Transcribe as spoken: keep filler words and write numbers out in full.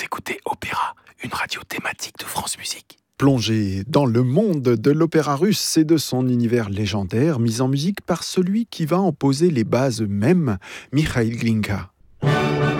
écoutez Opéra, une radio thématique de France Musique. Plongé dans le monde de l'opéra russe et de son univers légendaire, mis en musique par celui qui va en poser les bases même, Mikhaïl Glinka.